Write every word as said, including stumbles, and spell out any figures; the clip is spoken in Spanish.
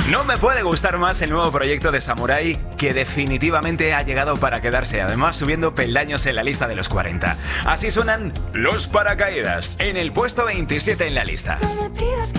No me puede gustar más el nuevo proyecto de Samurai, que definitivamente ha llegado para quedarse, además subiendo peldaños en la lista de los cuarenta. Así suenan Los Paracaídas, en el puesto veintisiete en la lista. No me pidas que